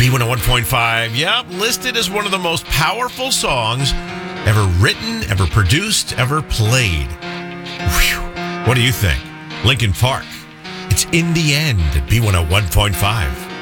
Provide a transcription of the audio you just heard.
B101.5, yep, listed as one of the most powerful songs ever written, ever produced, ever played. Whew. What do you think? Linkin Park. It's In the End at B101.5.